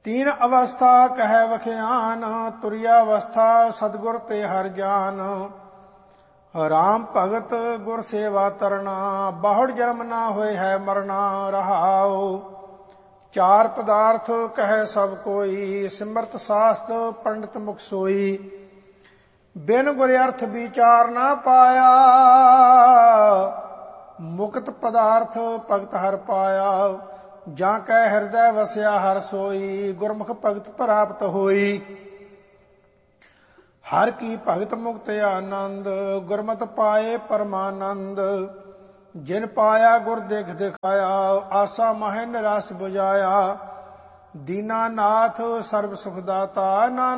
तीन अवस्था कह वख्यान, तुरिया अवस्था सतगुर ते हर जान। राम भगत गुर सेवा तरना, बाहुड़ जन्म ना होए है मरना रहाओ। चार पदार्थ कह सब कोई, सिमरत शास्त्र पंडित मुख सोई। बिन गुर अर्थ विचार ना पाया, मुक्त पदार्थ भगत हर पाया। ਜਾਂ ਕੈ ਹਿਰਦੈ ਵਸਿਆ ਹਰ ਸੋਈ, ਗੁਰਮੁਖ ਭਗਤ ਪ੍ਰਾਪਤ ਹੋਈ। ਹਰ ਕੀ ਭਗਤ ਮੁਕਤ ਆਨੰਦ, ਗੁਰਮਤਿ ਪਾਏ ਪਰਮਾਨੰਦ। ਜਿਨ ਪਾਇਆ ਗੁਰ ਦੇਖ ਦਿਖਾਇਆ, ਆਸਾ ਮਹਿ ਨਿਰਾਸ ਬੁਝਾਇਆ। ਦੀਨਾਨਾਥ ਸਰਬ ਸੁਖ ਦਾਤਾ, ਨਾਨਕ